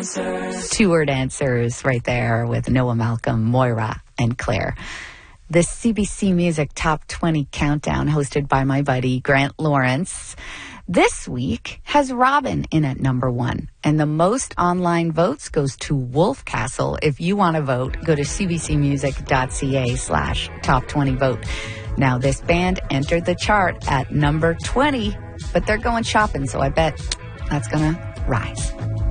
Two Word Answers right there with Noah Malcolm, Moira, and Claire. The CBC Music Top 20 Countdown, hosted by my buddy Grant Lawrence, this week has Robin in at number 1. And the most online votes goes to Wolf Castle. If you want to vote, go to cbcmusic.ca/top20vote. Now, this band entered the chart at number 20, but they're going shopping, so I bet that's going to rise.